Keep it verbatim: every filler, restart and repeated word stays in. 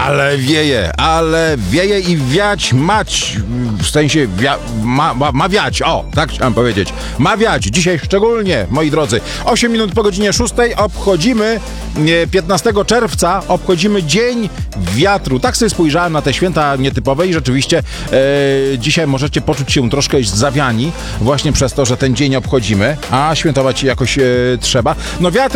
Ale wieje, ale wieje i wiać mać, w sensie wia, ma, ma, ma wiać, o, tak chciałem powiedzieć. Ma wiać, dzisiaj szczególnie, moi drodzy. osiem minut po godzinie szóstej obchodzimy, piętnastego czerwca, obchodzimy Dzień Wiatru. Tak sobie spojrzałem na te święta nietypowe i rzeczywiście e, dzisiaj możecie poczuć się troszkę zawiani właśnie przez to, że ten dzień obchodzimy, a świętować jakoś e, trzeba. No wiatr